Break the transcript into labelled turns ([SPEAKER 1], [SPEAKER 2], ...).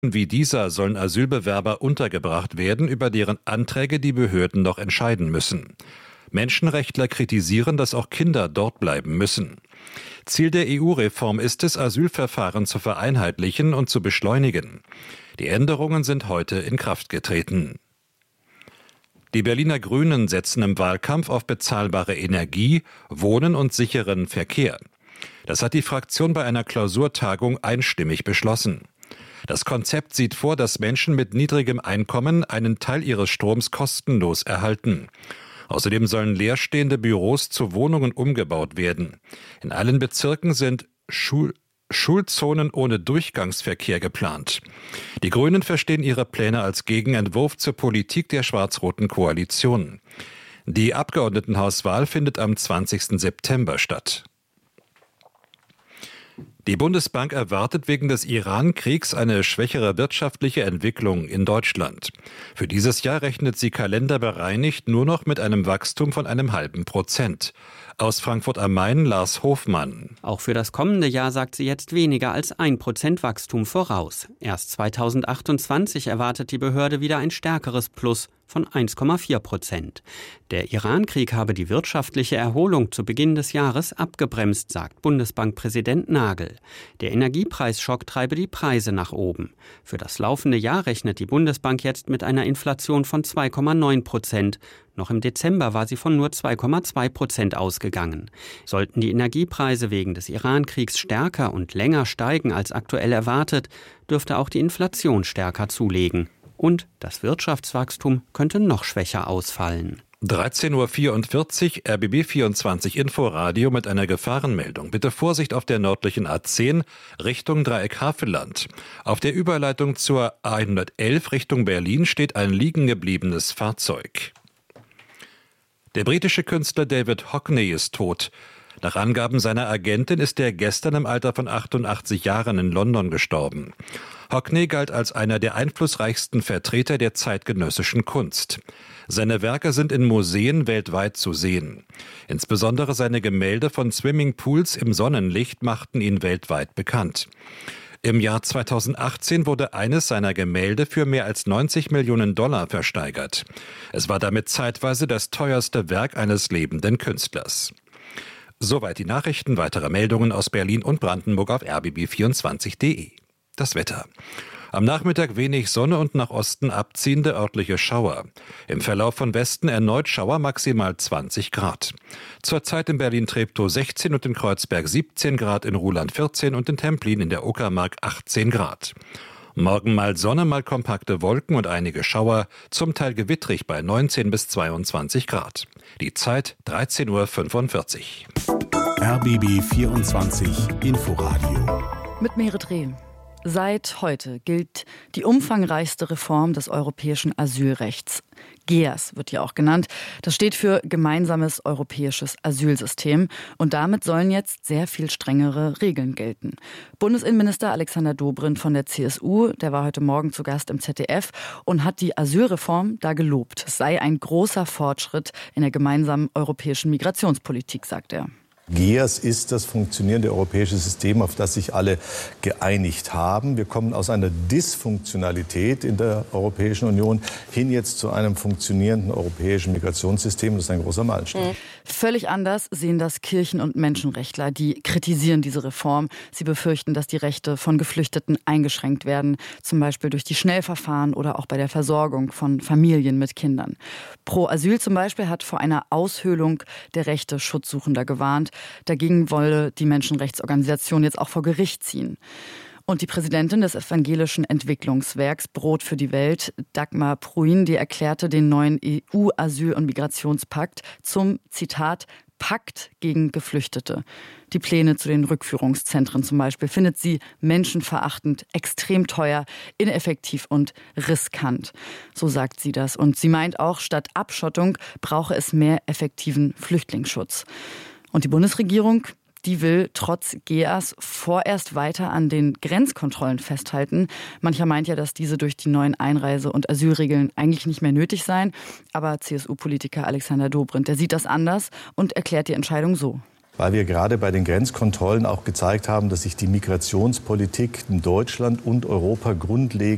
[SPEAKER 1] wie dieser sollen Asylbewerber untergebracht werden, über deren Anträge die Behörden noch entscheiden müssen. Menschenrechtler kritisieren, dass auch Kinder dort bleiben müssen. Ziel der EU-Reform ist es, Asylverfahren zu vereinheitlichen und zu beschleunigen. Die Änderungen sind heute in Kraft getreten. Die Berliner Grünen setzen im Wahlkampf auf bezahlbare Energie, Wohnen und sicheren Verkehr. Das hat die Fraktion bei einer Klausurtagung einstimmig beschlossen. Das Konzept sieht vor, dass Menschen mit niedrigem Einkommen einen Teil ihres Stroms kostenlos erhalten. Außerdem sollen leerstehende Büros zu Wohnungen umgebaut werden. In allen Bezirken sind Schulzonen ohne Durchgangsverkehr geplant. Die Grünen verstehen ihre Pläne als Gegenentwurf zur Politik der schwarz-roten Koalition. Die Abgeordnetenhauswahl findet am 20. September statt. Die Bundesbank erwartet wegen des Iran-Kriegs eine schwächere wirtschaftliche Entwicklung in Deutschland. Für dieses Jahr rechnet sie kalenderbereinigt nur noch mit einem Wachstum von 0,5%. Aus Frankfurt am Main Lars Hofmann.
[SPEAKER 2] Auch für das kommende Jahr sagt sie jetzt weniger als 1% Wachstum voraus. Erst 2028 erwartet die Behörde wieder ein stärkeres Plus von 1,4%. Der Iran-Krieg habe die wirtschaftliche Erholung zu Beginn des Jahres abgebremst, sagt Bundesbankpräsident Nagel. Der Energiepreisschock treibe die Preise nach oben. Für das laufende Jahr rechnet die Bundesbank jetzt mit einer Inflation von 2,9%. Noch im Dezember war sie von nur 2,2% ausgegangen. Sollten die Energiepreise wegen des Iran-Kriegs stärker und länger steigen als aktuell erwartet, dürfte auch die Inflation stärker zulegen. Und das Wirtschaftswachstum könnte noch schwächer ausfallen.
[SPEAKER 1] 13.44 Uhr, RBB 24 Inforadio mit einer Gefahrenmeldung. Bitte Vorsicht auf der nördlichen A10 Richtung Dreieck Havelland. Auf der Überleitung zur A111 Richtung Berlin steht ein liegen gebliebenes Fahrzeug. Der britische Künstler David Hockney ist tot. Nach Angaben seiner Agentin ist er gestern im Alter von 88 Jahren in London gestorben. Hockney galt als einer der einflussreichsten Vertreter der zeitgenössischen Kunst. Seine Werke sind in Museen weltweit zu sehen. Insbesondere seine Gemälde von Swimmingpools im Sonnenlicht machten ihn weltweit bekannt. Im Jahr 2018 wurde eines seiner Gemälde für mehr als $90 Millionen versteigert. Es war damit zeitweise das teuerste Werk eines lebenden Künstlers. Soweit die Nachrichten. Weitere Meldungen aus Berlin und Brandenburg auf rbb24.de. Das Wetter. Am Nachmittag wenig Sonne und nach Osten abziehende örtliche Schauer. Im Verlauf von Westen erneut Schauer, maximal 20 Grad. Zurzeit in Berlin-Treptow 16 und in Kreuzberg 17 Grad, in Ruhland 14 und in Templin in der Uckermark 18 Grad. Morgen mal Sonne, mal kompakte Wolken und einige Schauer, zum Teil gewittrig bei 19 bis 22 Grad. Die Zeit 13.45 Uhr.
[SPEAKER 3] RBB 24 Inforadio.
[SPEAKER 4] Mit Merit Reh. Seit heute gilt die umfangreichste Reform des europäischen Asylrechts. GEAS wird hier auch genannt. Das steht für Gemeinsames Europäisches Asylsystem. Und damit sollen jetzt sehr viel strengere Regeln gelten. Bundesinnenminister Alexander Dobrindt von der CSU, der war heute Morgen zu Gast im ZDF und hat die Asylreform da gelobt. Es sei ein großer Fortschritt in der gemeinsamen europäischen Migrationspolitik, sagt er.
[SPEAKER 5] GEAS ist das funktionierende europäische System, auf das sich alle geeinigt haben. Wir kommen aus einer Dysfunktionalität in der Europäischen Union hin jetzt zu einem funktionierenden europäischen Migrationssystem. Das ist ein großer Meilenstein.
[SPEAKER 4] Völlig anders sehen das Kirchen- und Menschenrechtler. Die kritisieren diese Reform. Sie befürchten, dass die Rechte von Geflüchteten eingeschränkt werden, zum Beispiel durch die Schnellverfahren oder auch bei der Versorgung von Familien mit Kindern. Pro Asyl zum Beispiel hat vor einer Aushöhlung der Rechte Schutzsuchender gewarnt. Dagegen wolle die Menschenrechtsorganisation jetzt auch vor Gericht ziehen. Und die Präsidentin des Evangelischen Entwicklungswerks Brot für die Welt, Dagmar Pruin, die erklärte den neuen EU-Asyl- und Migrationspakt zum, Zitat, Pakt gegen Geflüchtete. Die Pläne zu den Rückführungszentren zum Beispiel findet sie menschenverachtend, extrem teuer, ineffektiv und riskant. So sagt sie das. Und sie meint auch, statt Abschottung brauche es mehr effektiven Flüchtlingsschutz. Und die Bundesregierung, die will trotz GEAS vorerst weiter an den Grenzkontrollen festhalten. Mancher meint ja, dass diese durch die neuen Einreise- und Asylregeln eigentlich nicht mehr nötig seien. Aber CSU-Politiker Alexander Dobrindt, der sieht das anders und erklärt die Entscheidung so.
[SPEAKER 5] Weil wir gerade bei den Grenzkontrollen auch gezeigt haben, dass sich die Migrationspolitik in Deutschland und Europa grundlegend